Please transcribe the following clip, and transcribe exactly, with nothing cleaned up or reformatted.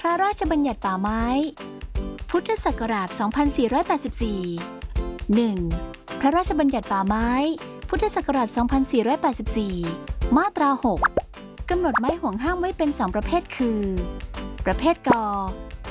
พระราชบัญญัติป่าไม้ พุทธศักราช สองพันสี่ร้อยแปดสิบสี่ หนึ่ง. พระราชบัญญัติป่าไม้ พุทธศักราช สองพันสี่ร้อยแปดสิบสี่ มาตรา หก กำหนดไม้ห่วงห้ามไว้เป็นสองประเภทคือ ประเภทกอ